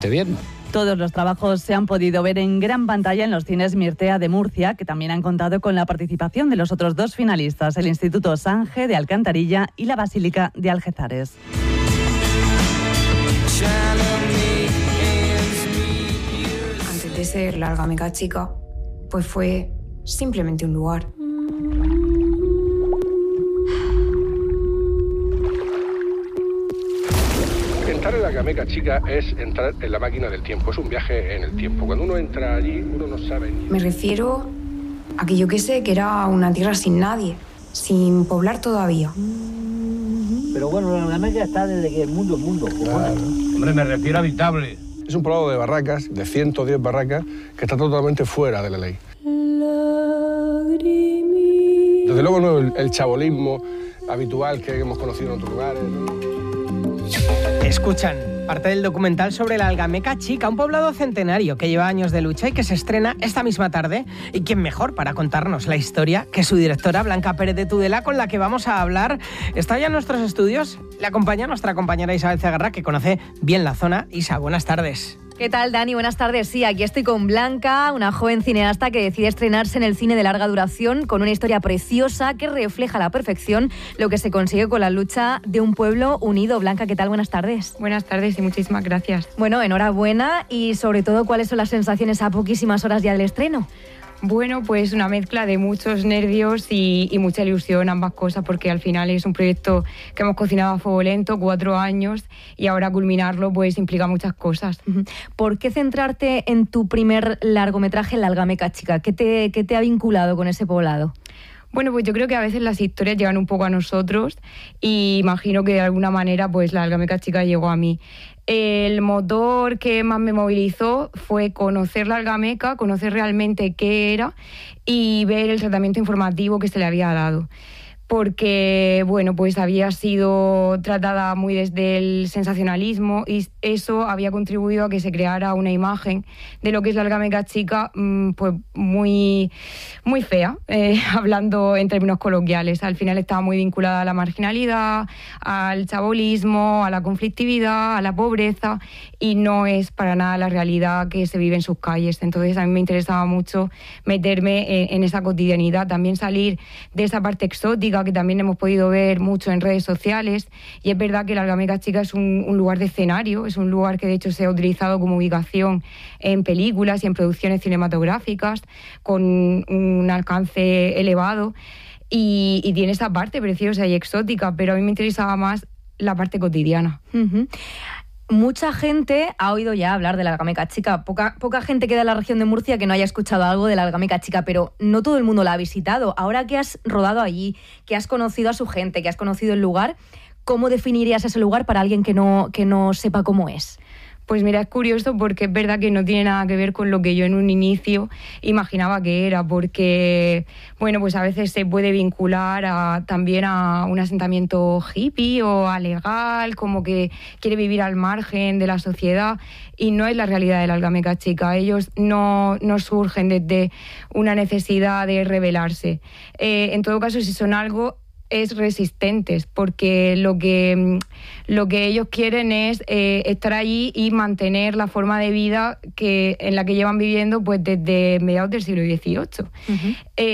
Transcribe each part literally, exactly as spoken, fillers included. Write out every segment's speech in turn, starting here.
bastante bien. Todos los trabajos se han podido ver en gran pantalla en los cines Mirtea de Murcia, que también han contado con la participación de los otros dos finalistas, el Instituto Sange de Alcantarilla y la Basílica de Algeciras. Antes de ser la Algameca Chica, pues fue simplemente un lugar. Entrar en la Algameca Chica es entrar en la máquina del tiempo, es un viaje en el tiempo. Cuando uno entra allí, uno no sabe ni... Me refiero a que yo qué sé, que era una tierra sin nadie, sin poblar todavía. Pero bueno, la Algameca está desde que el mundo es mundo. Claro. Hombre, me refiero a habitable. Es un poblado de barracas, de ciento diez barracas, que está totalmente fuera de la ley. Desde luego no el, el chabolismo habitual que hemos conocido en otros lugares, ¿no? Escuchan parte del documental sobre la Algameca Chica, un poblado centenario que lleva años de lucha y que se estrena esta misma tarde. ¿Y quién mejor para contarnos la historia que su directora, Blanca Pérez de Tudela, con la que vamos a hablar? Está ya en nuestros estudios. Le acompaña nuestra compañera Isabel Cegarra, que conoce bien la zona. Isa, buenas tardes. ¿Qué tal, Dani? Buenas tardes. Sí, aquí estoy con Blanca, una joven cineasta que decide estrenarse en el cine de larga duración con una historia preciosa que refleja a la perfección lo que se consigue con la lucha de un pueblo unido. Blanca, ¿qué tal? Buenas tardes. Buenas tardes y muchísimas gracias. Bueno, enhorabuena y sobre todo, ¿cuáles son las sensaciones a poquísimas horas ya del estreno? Bueno, pues una mezcla de muchos nervios y, y mucha ilusión, ambas cosas, porque al final es un proyecto que hemos cocinado a fuego lento, cuatro años, y ahora culminarlo pues implica muchas cosas. ¿Por qué centrarte en tu primer largometraje, La Algameca Chica? ¿Qué te, qué te ha vinculado con ese poblado? Bueno, pues yo creo que a veces las historias llegan un poco a nosotros y imagino que de alguna manera pues la Algameca Chica llegó a mí. El motor que más me movilizó fue conocer la Algameca, conocer realmente qué era y ver el tratamiento informativo que se le había dado. Porque, bueno, pues había sido tratada muy desde el sensacionalismo y eso había contribuido a que se creara una imagen de lo que es la Algameca Chica, pues muy, muy fea, eh, hablando en términos coloquiales. Al final estaba muy vinculada a la marginalidad, al chabolismo, a la conflictividad, a la pobreza, y no es para nada la realidad que se vive en sus calles. Entonces a mí me interesaba mucho meterme en, en esa cotidianidad, también salir de esa parte exótica que también hemos podido ver mucho en redes sociales, y es verdad que la Algameca Chica es un, un lugar de escenario, es un lugar que de hecho se ha utilizado como ubicación en películas y en producciones cinematográficas con un alcance elevado y, y tiene esa parte preciosa y exótica, pero a mí me interesaba más la parte cotidiana. Uh-huh. Mucha gente ha oído ya hablar de la Algameca Chica. Poca, poca gente queda en la región de Murcia que no haya escuchado algo de la Algameca Chica, pero no todo el mundo la ha visitado. Ahora que has rodado allí, que has conocido a su gente, que has conocido el lugar, ¿cómo definirías ese lugar para alguien que no, que no sepa cómo es? Pues mira, es curioso porque es verdad que no tiene nada que ver con lo que yo en un inicio imaginaba que era, porque, bueno, pues a veces se puede vincular a, también a un asentamiento hippie o a legal, como que quiere vivir al margen de la sociedad, y no es la realidad de la Algameca Chica. Ellos no, no surgen desde una necesidad de rebelarse. Eh, en todo caso, si son algo, es resistentes, porque lo que, lo que ellos quieren es eh, estar allí y mantener la forma de vida que, en la que llevan viviendo pues desde mediados del siglo dieciocho. Uh-huh.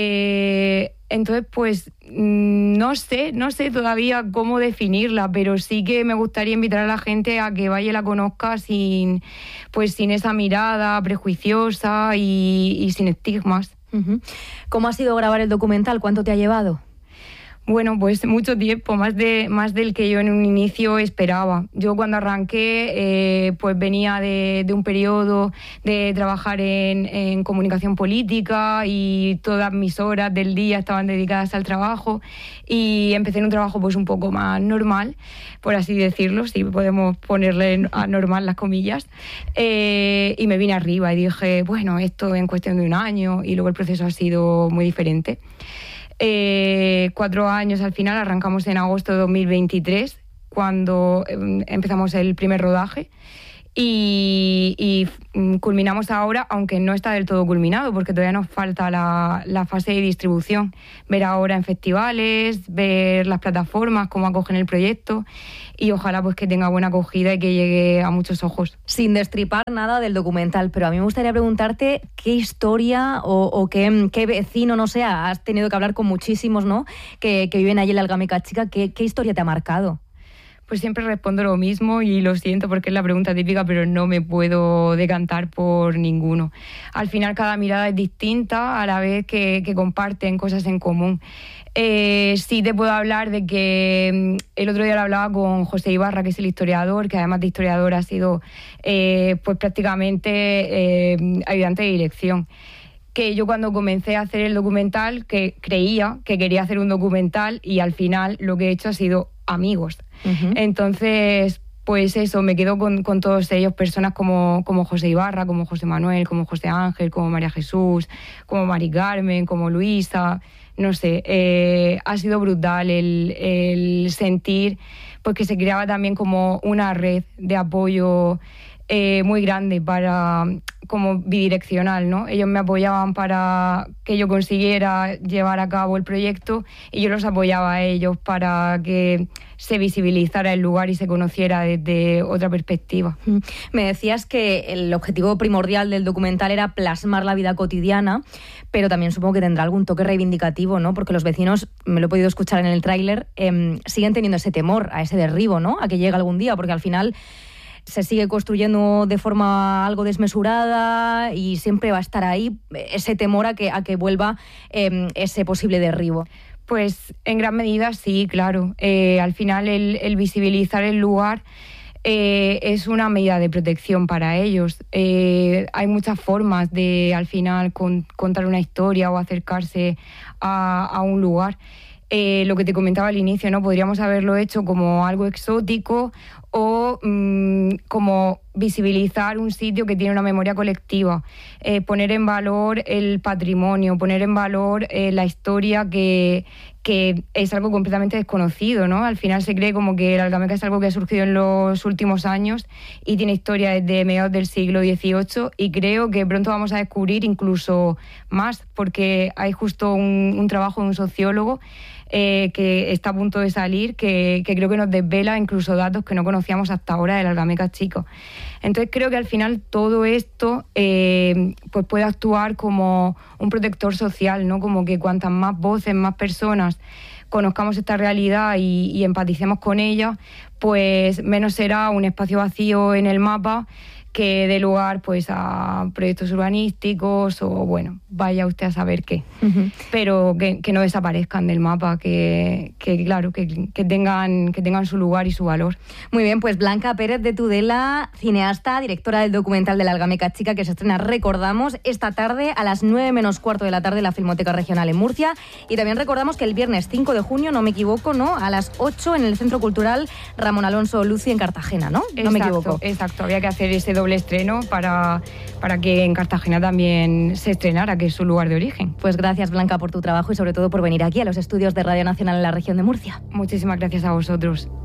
Eh, entonces, pues no sé, no sé todavía cómo definirla, pero sí que me gustaría invitar a la gente a que vaya y la conozca sin, pues, sin esa mirada prejuiciosa y, y sin estigmas. Uh-huh. ¿Cómo ha sido grabar el documental? ¿Cuánto te ha llevado? Bueno, pues mucho tiempo, más de más del que yo en un inicio esperaba. Yo cuando arranqué, eh, pues venía de, de un periodo de trabajar en, en comunicación política y todas mis horas del día estaban dedicadas al trabajo, y empecé en un trabajo pues un poco más normal, por así decirlo, si podemos ponerle a normal las comillas, eh, y me vine arriba y dije, bueno, esto en cuestión de un año, y luego el proceso ha sido muy diferente. Eh, cuatro años al final, arrancamos en agosto de dos mil veintitrés, cuando eh, empezamos el primer rodaje, y, y, y culminamos ahora, aunque no está del todo culminado, porque todavía nos falta la, la fase de distribución. Ver ahora en festivales, ver las plataformas, cómo acogen el proyecto y ojalá pues que tenga buena acogida y que llegue a muchos ojos. Sin destripar nada del documental, pero a mí me gustaría preguntarte qué historia o, o qué, qué vecino, no sé, has tenido que hablar con muchísimos, ¿no?, que, que viven allí en la Algameca Chica. ¿Qué, qué historia te ha marcado? Pues siempre respondo lo mismo y lo siento porque es la pregunta típica, pero no me puedo decantar por ninguno. Al final cada mirada es distinta a la vez que, que comparten cosas en común. Eh, sí te puedo hablar de que el otro día lo hablaba con José Ibarra, que es el historiador, que además de historiador ha sido eh, pues prácticamente eh, ayudante de dirección. Que yo cuando comencé a hacer el documental, que creía que quería hacer un documental y al final lo que he hecho ha sido amigos. Uh-huh. Entonces, pues eso, me quedo con, con todos ellos, personas como, como José Ibarra, como José Manuel, como José Ángel, como María Jesús, como Mari Carmen, como Luisa, no sé, eh, ha sido brutal el, el sentir pues que se creaba también como una red de apoyo eh, muy grande para, como bidireccional, ¿no? Ellos me apoyaban para que yo consiguiera llevar a cabo el proyecto y yo los apoyaba a ellos para que se visibilizara el lugar y se conociera desde otra perspectiva. Me decías que el objetivo primordial del documental era plasmar la vida cotidiana, pero también supongo que tendrá algún toque reivindicativo, ¿no? Porque los vecinos, me lo he podido escuchar en el tráiler, eh, siguen teniendo ese temor a ese derribo, ¿no?, a que llegue algún día, porque al final se sigue construyendo de forma algo desmesurada y siempre va a estar ahí ese temor a que, a que vuelva eh, ese posible derribo. Pues en gran medida sí, claro. Eh, al final el, el visibilizar el lugar eh, es una medida de protección para ellos. Eh, hay muchas formas de al final con, contar una historia o acercarse a, a un lugar. Eh, lo que te comentaba al inicio, ¿no? Podríamos haberlo hecho como algo exótico o mmm, como visibilizar un sitio que tiene una memoria colectiva, eh, poner en valor el patrimonio, poner en valor eh, la historia que, que es algo completamente desconocido, ¿no? Al final se cree como que la Algameca es algo que ha surgido en los últimos años y tiene historia desde mediados del siglo dieciocho y creo que pronto vamos a descubrir incluso más, porque hay justo un, un trabajo de un sociólogo Eh, que está a punto de salir, que, que creo que nos desvela incluso datos que no conocíamos hasta ahora del Algameca Chico. Entonces creo que al final todo esto eh, pues puede actuar como un protector social, ¿no? Como que cuantas más voces, más personas conozcamos esta realidad y, y empaticemos con ella, pues menos será un espacio vacío en el mapa que dé lugar pues a proyectos urbanísticos o, bueno, vaya usted a saber qué. Uh-huh. Pero que, que no desaparezcan del mapa, que, que claro, que, que, tengan, que tengan su lugar y su valor. Muy bien, pues Blanca Pérez de Tudela, cineasta, directora del documental de la Algameca Chica, que se estrena, recordamos, esta tarde a las nueve menos cuarto de la tarde en la Filmoteca Regional en Murcia. Y también recordamos que el viernes cinco de junio, no me equivoco, ¿no?, a las ocho en el Centro Cultural Ramón Alonso Luci en Cartagena, ¿no? Exacto, no me equivoco. Exacto, había que hacer ese doble estreno para, para que en Cartagena también se estrenara, que es su lugar de origen. Pues gracias, Blanca, por tu trabajo y sobre todo por venir aquí a los estudios de Radio Nacional en la región de Murcia. Muchísimas gracias a vosotros.